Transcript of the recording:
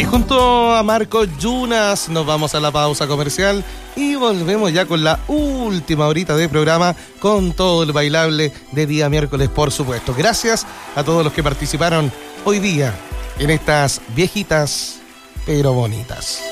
junto a Marco Yunas nos vamos a la pausa comercial y volvemos ya con la última horita de programa con todo el bailable de día miércoles, por supuesto. Gracias a todos los que participaron hoy día en estas viejitas pero bonitas.